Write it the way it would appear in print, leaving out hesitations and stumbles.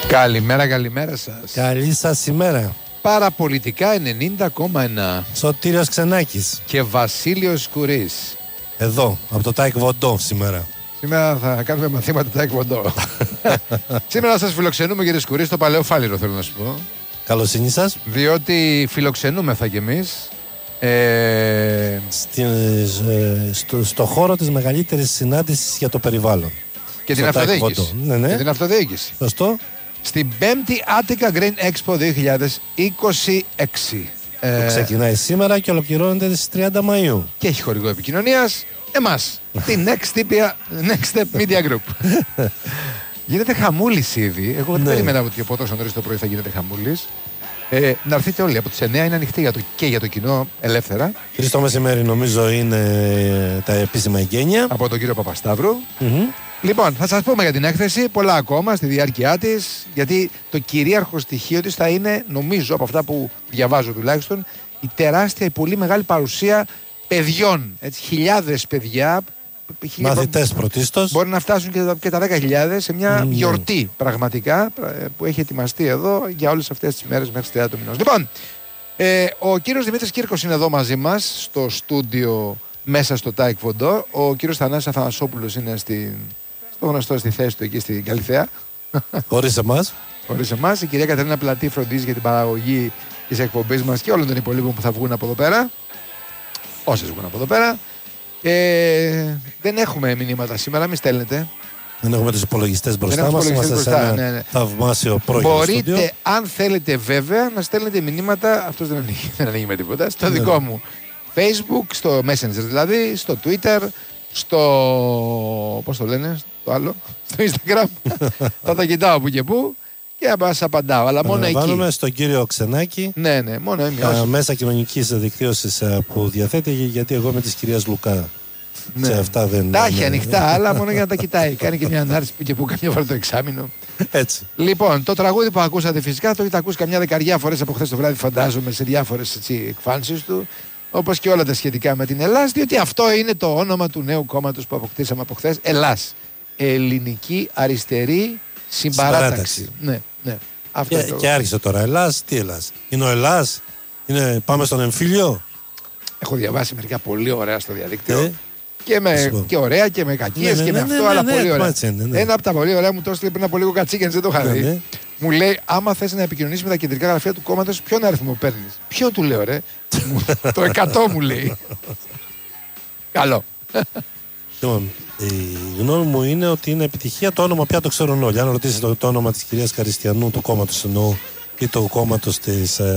Καλημέρα σας. Καλή σας ημέρα. Παραπολιτικά 90,1. Σωτήριος Ξενάκης. Και Βασίλειος Κουρής. Εδώ, από το Τάικ Βοντό σήμερα. Σήμερα θα κάνουμε μαθήματα Τάικ Βοντό. Σήμερα σας φιλοξενούμε, κύριε Σκουρή, στο Παλαιό Φάληρο, θέλω να σου πω. Καλοσύνη σας. Διότι φιλοξενούμεθα κι εμείς. Στο χώρο της μεγαλύτερης συνάντησης για το περιβάλλον. Και την αυτοδιοίκηση. Ναι. Και την αυτοδιοίκηση. Σωστό. Στην 5η Attica Green Expo 2026. Που ξεκινάει σήμερα και ολοκληρώνεται στις 30 Μαΐου. Και έχει χορηγό επικοινωνίας εμάς. Την Next Step Media Group. Γίνεται χαμούλης ήδη. Εγώ δεν περίμενα ότι από τόσο νωρίς το πρωί θα γίνεται χαμούλης. Να έρθετε όλοι. Από τις 9 είναι ανοιχτή και για το κοινό ελεύθερα. 3 το μεσημέρι νομίζω είναι τα επίσημα εγγένεια. Από τον κύριο Παπασταύρου. Λοιπόν, θα σας πούμε για την έκθεση πολλά ακόμα στη διάρκεια της, γιατί το κυρίαρχο στοιχείο της θα είναι, νομίζω, από αυτά που διαβάζω τουλάχιστον, η τεράστια, η πολύ μεγάλη παρουσία παιδιών. Έτσι, χιλιάδες παιδιά. Μαθητές πρωτίστως. Μπορεί να φτάσουν και τα 10.000 σε μια γιορτή πραγματικά που έχει ετοιμαστεί εδώ για όλες αυτές τις μέρες μέχρι τις 30 του μηνός. Λοιπόν, ο κύριος Δημήτρης Κύρκος είναι εδώ μαζί μας στο στούντιο μέσα στο Τάικ Βοντό. Ο κύριος Θανάσης Αθανασόπουλος είναι στο γνωστό στη θέση του εκεί στην Καλυθέα. Χωρίς εμάς. Χωρίς εμάς. Η κυρία Κατερίνα Πλατή φροντίζει για την παραγωγή της εκπομπής μας και όλων των υπολείπων που θα βγουν από εδώ πέρα. Όσες βγουν από εδώ πέρα. Δεν έχουμε μηνύματα σήμερα, μην στέλνετε. Δεν έχουμε τους υπολογιστές μπροστά μας. Είμαστε σε ένα θαυμάσιο πρόγραμμα. Μπορείτε, αν θέλετε βέβαια, να στέλνετε μηνύματα. Αυτός δεν ανοίγει με τίποτα. Στο δικό μου Facebook, στο Messenger δηλαδή, στο Twitter, στο. Πώς το λένε, το άλλο, στο Instagram. Θα τα κοιτάω που και που και θα σας απαντάω. Αλλά μόνο εκεί. Βάλουμε στον κύριο Ξενάκη. Ναι, μόνο εμείς. Μέσα κοινωνικής δικτύωσης που διαθέτει, γιατί εγώ είμαι της κυρίας Λουκά. Ναι. Αυτά δεν. Τα έχει ανοιχτά, αλλά μόνο για να τα κοιτάει. Κάνει και μια ανάρτηση που και που καμιά φορά το εξάμηνο. Έτσι. Λοιπόν, το τραγούδι που ακούσατε φυσικά το έχετε ακούσει καμιά δεκαριά φορές από χθες το βράδυ, φαντάζομαι, σε διάφορες εκφάνσεις του. Όπως και όλα τα σχετικά με την Ελλάς, διότι αυτό είναι το όνομα του νέου κόμματος που αποκτήσαμε από χθες. Ελλάς. Ελληνική Αριστερή Συμπαράταξη. Ναι. Αυτό και άρχισε τώρα. Ελλάς, τι Ελλάς. Είναι ο Ελλάς, πάμε στον εμφύλιο. Έχω διαβάσει μερικά πολύ ωραία στο διαδίκτυο. Και ωραία και με κακίες και με αυτό, αλλά πολύ ωραία. Ένα από τα πολύ ωραία μου το έστειλε πριν από λίγο Κατσίκενς, δεν το είχα δει. Μου λέει, άμα θες να επικοινωνήσεις με τα κεντρικά γραφεία του κόμματος, ποιον αριθμό παίρνεις? Ποιο του λέω, ρε? Το 100 μου λέει. Καλό. Λοιπόν, η γνώμη μου είναι ότι είναι επιτυχία. Το όνομα πια το ξέρουν όλοι. Αν ρωτήσετε το όνομα της κυρίας Καριστιανού, του κόμματος εννοώ, ή του κόμματος της